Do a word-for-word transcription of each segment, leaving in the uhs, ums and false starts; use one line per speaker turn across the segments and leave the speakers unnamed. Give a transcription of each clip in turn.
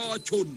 ชน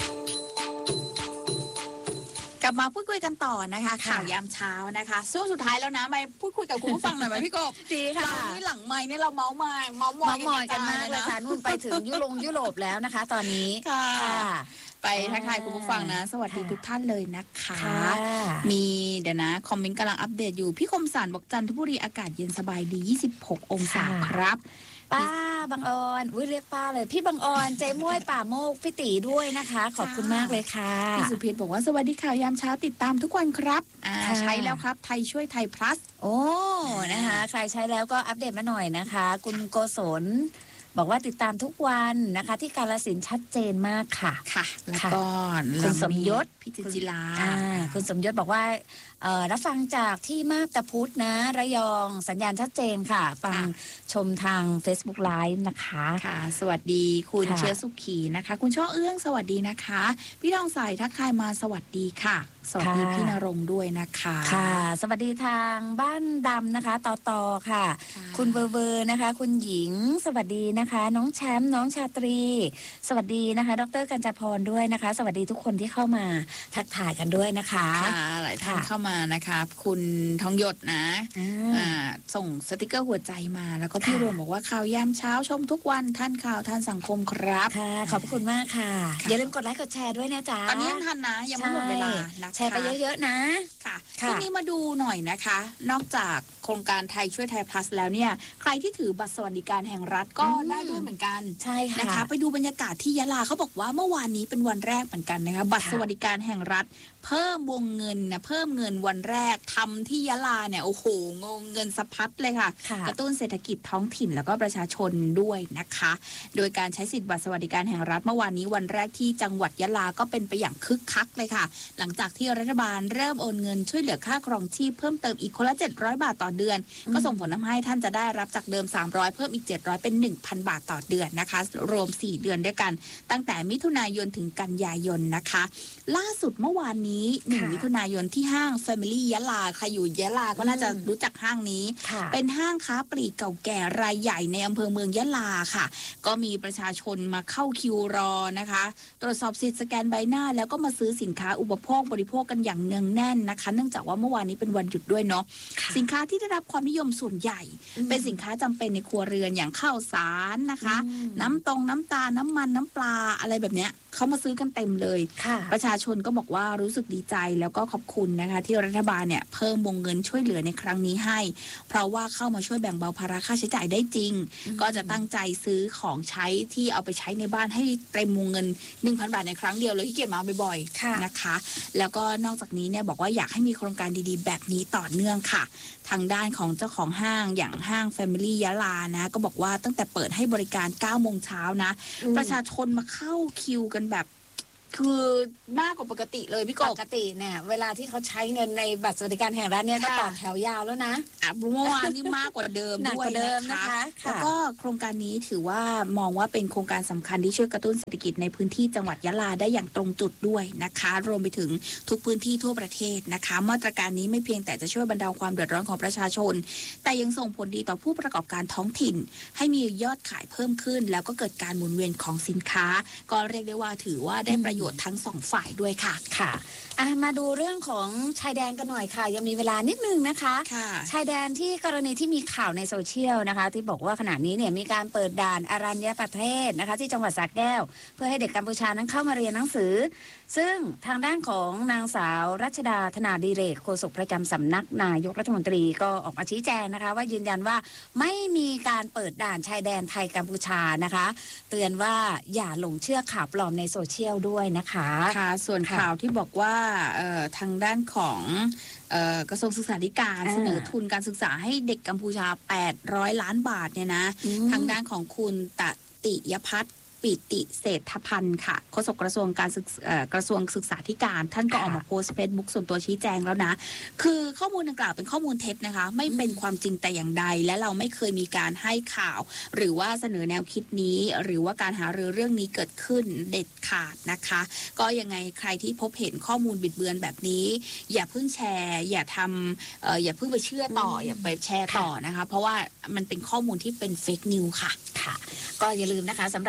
กลับมาพูดคุยกันต่อนะคะข่าวยามเช้านะคะช่วงสุดท้ายแล้วนะมาพูดคุยกับคุณผู้ฟังหน่อยไหมพี่กบ
ดีค่ะ
ที่หลังไมค์นี่เราเมาส์มอยเมาส์มอย
มอยกันมากเลยค่ะนู่นไปถึงยุโรปยุโรปแล้วนะคะ ตอนนี้
ค่ะไปทักทายคุณผู้ฟังนะสวัสดีทุกท่านเลยนะคะมีเดี๋ยวนะคอมเมนต์กำลังอัปเดตอยู่พี่คมสารบอกจันทบุรีอากาศเย็นสบายดียี่สิบหกองศาครับ
ป้าบางออนอุ้ยเรียกป้าเลยพี่บางออนเจ๊ม้วยป่าโมกพี่ตีด้วยนะคะขอบคุณมากเลยค่ะ
พี่สุเพชรบอกว่าสวัสดีข่าวยามเช้าติดตามทุกวันครับอ่าใช้แล้วครับไทยช่วยไทย plus
โอ้นะคะใครใช้แล้วก็อัปเดตมาหน่อยนะคะคุณโกศลบอกว่าติดตามทุกวันนะคะที่กาฬสินธุ์ชัดเจนมากค่ะ
ค่ะแล้วก็
คุณสมยศ
พิจิตรลา
คุณสมยศบอกว่ารับฟังจากที่มาบตาพุธนะระยองสัญญาณชัดเจนค่ะฟังชมทาง Facebook Live นะคะ
ค่ะสวัสดีคุณเชื้อสุขีนะคะคุณช่อเอื้องสวัสดีนะคะพี่ทองใสทักทายมาสวัสดีค่ะสวัสดีพี่นรงค์ด้วยนะคะ
ค่ะสวัสดีทางบ้านดำนะคะต่อต่อค่ะคุณเบอร์เบอร์นะคะคุณหญิงสวัสดีนะคะน้องแชมป์น้องชาตรีสวัสดีนะคะดร.กัญจพรด้วยนะคะสวัสดีทุกคนที่เข้ามาทักทายกันด้วยนะคะ
ค่ะหลายท่านเข้ามานะคะคุณทองหยดนะอ่าส่งสติกเกอร์หัวใจมาแล้วก็พี่รวมบอกว่าข่าวยามเช้าชมทุกวันท่านข่าวท่านสังคมครับ
ค่ะขอบคุณมากค่ะอย่าลืมกดไลค์กดแชร์ด้วยนะจ๊ะ
ตอนนี้ยังทันนะยังไม่หมดเวลา
แชร์ไปเยอะๆนะ
ค่ะทีนี้มาดูหน่อยนะคะนอกจากโครงการไทยช่วยไทย plus แล้วเนี่ยใครที่ถือบัตรสวัสดิการแห่งรัฐก็ได้ด้วยเหมือนกัน
ใช่ค่ะ
นะคะไปดูบรรยากาศที่ยะลาเขาบอกว่าเมื่อวานนี้เป็นวันแรกเหมือนกันนะคะบัตรสวัสดิการแห่งรัฐเพิ่มวงเงินนะเพิ่มเงินวันแรกทำที่ยะลาเนี่ยโอ้โหงงเงินสะพัดเลยค่ะกระตุ้นเศรษฐกิจท้องถิ่นแล้วก็ประชาชนด้วยนะคะโดยการใช้สิทธิ์บัตรสวัสดิการแห่งรัฐเมื่อวานนี้วันแรกที่จังหวัดยะลาก็เป็นไปอย่างคึกคักเลยค่ะหลังจากที่รัฐบาลเริ่มโอนเงินช่วยเหลือค่าครองชีพเพิ่มเติมอีกคนละเจ็ดร้อยบาทต่อเดือนก็ส่งผลทำให้ท่านจะได้รับจากเดิมสามร้อยเพิ่มอีกเจ็ดร้อยเป็น หนึ่งพัน บาทต่อเดือนนะคะรวมสี่เดือนด้วยกันตั้งแต่มิถุนายนถึงกันยายนนะคะล่าสุดเมื่อวานนี้หนึ่งมิถุนายนที่ห้าง Family ยะลาใครอยู่ยะลาก็น่าจะรู้จักห้างนี้เป็นห้างค้าปลีกเก่าแก่รายใหญ่ในอำเภอเมืองยะลาค่ะก็มีประชาชนมาเข้าคิวรอนะคะตรวจสอบสิทธิ์สแกนใบหน้าแล้วก็มาซื้อสินค้าอุปโภคบริโภคกันอย่างเนืองแน่นนะคะเนื่องจากว่าเมื่อวานนี้เป็นวันหยุดด้วยเนาะสินค้าที่ได้รับความนิยมส่วนใหญ่เป็นสินค้าจำเป็นในครัวเรือนอย่างข้าวสารนะคะน้ำตรงน้ำตาลน้ำมันน้ำปลาอะไรแบบเนี้ยเขามาซื้อกันเต็มเลยประชาชนก็บอกว่ารู้สึกดีใจแล้วก็ขอบคุณนะคะที่รัฐบาลเนี่ยเพิ่มวงเงินช่วยเหลือในครั้งนี้ให้เพราะว่าเข้ามาช่วยแบ่งเบาภาระค่าใช้จ่ายได้จริงก็จะตั้งใจซื้อของใช้ที่เอาไปใช้ในบ้านให้เต็มวงเงิน หนึ่งพัน บาทในครั้งเดียวเลยที่เก็บมาบ่อยๆนะคะแล้วก็นอกจากนี้เนี่ยบอกว่าอยากให้มีโครงการดีๆแบบนี้ต่อเนื่องค่ะทางด้านของเจ้าของห้างอย่างห้าง Family ยะลานะก็บอกว่าตั้งแต่เปิดให้บริการ เก้าโมงเช้านะประชาชนมาเข้าคิวกันแบบคือมากกว่าปกติเลยพี่กบ
ปกติเนี่ยเวลาที่เขาใช้เงินในบัตรสวัสดิการแห่งรัฐเนี่ยก็ต่อแถวยาวแล้วนะ
อ่ะเมื่อวานนี่มากกว่าเดิมด้วยนะคะแล้วก็โครงการนี้ถือว่ามองว่าเป็นโครงการสำคัญที่ช่วยกระตุ้นเศรษฐกิจในพื้นที่จังหวัดยะลาได้อย่างตรงจุดด้วยนะคะรวมไปถึงทุกพื้นที่ทั่วประเทศนะคะมาตรการนี้ไม่เพียงแต่จะช่วยบรรเทาความเดือดร้อนของประชาชนแต่ยังส่งผลดีต่อผู้ประกอบการท้องถิ่นให้มียอดขายเพิ่มขึ้นแล้วก็เกิดการหมุนเวียนของสินค้าก็เรียกได้ว่าถือว่าได้ประโยชน์ทั้งสองฝ่ายด้วยค่ะ
ค่ะอ่ะมาดูเรื่องของชายแดนกันหน่อยค่ะยังมีเวลานิดนึงนะคะชายแดนที่กรณีที่มีข่าวในโซเชียลนะคะที่บอกว่าขณะนี้เนี่ยมีการเปิดด่านอรัญญประเทศนะคะที่จังหวัดสระแก้วเพื่อให้เด็กกัมพูชานั้นเข้ามาเรียนหนังสือซึ่งทางด้านของนางสาวรัชดาธนาดิเรกโฆษกประจำสำนักนายกรัฐมนตรีก็ออกมาชี้แจงนะคะว่ายืนยันว่าไม่มีการเปิดด่านชายแดนไทยกัมพูชานะคะเตือนว่าอย่าหลงเชื่อข่าวปลอมในโซเชียลด้วยนะคะ
ค่ะส่วนข่าวที่บอกว่าทางด้านของกระทรวงศึกษาธิการเสนอทุนการศึกษาให้เด็กกัมพูชาแปดร้อยล้านบาทเนี่ยนะทางด้านของคุณตติยพัฒน์ปิติเศรษฐพันธ์ค่ะโฆษกกระทรวงการศึกกระทรวงศึกษาธิการท่านก็ออกมาโพสต์เฟซบุ๊กส่วนตัวชี้แจงแล้วนะคือข้อมูลดังกล่าวเป็นข้อมูลเท็จนะคะไม่เป็นความจริงแต่อย่างใดและเราไม่เคยมีการให้ข่าวหรือว่าเสนอแนวคิดนี้หรือว่าการหารือเรื่องนี้เกิดขึ้นเด็ดขาดนะคะก็ยังไงใครที่พบเห็นข้อมูลบิดเบือนแบบนี้อย่าเพิ่งแชร์อย่าทำเอ่ออย่าเพิ่งไปเชื่อต่ออย่าไปแชร์ต่อนะคะเพราะว่ามันเป็นข้อมูลที่เป็นเฟกนิวค่ะ
ค่ะก็อย่าลืมนะคะสำหรับวันนี้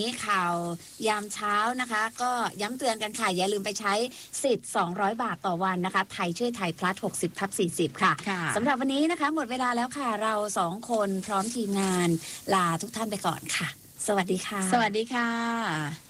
ข่าวยามเช้านะคะ ก็ย้ำเตือนกันค่ะอย่าลืมไปใช้สิทธิ์สองร้อยบาทต่อวันนะคะไทยช่วยไทยพลัสหกสิบทับสี่สิบค่ะสำหรับวันนี้นะคะหมดเวลาแล้วค่ะเราสองคนพร้อมทีมงานลาทุกท่านไปก่อนค่ะสวัสดีค่ะ
สวัสดีค่ะ